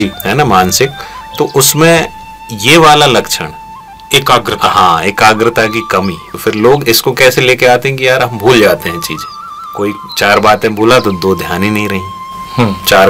है ना, मानसिक, तो उसमें ये वाला लक्षण एकाग्रता, हाँ, एकाग्रता की कमी, फिर लोग इसको कैसे लेके आते हैं कि यार हम भूल जाते हैं चीजें। कोई 4 बातें भूला तो 2 ध्यान ही नहीं रही, 4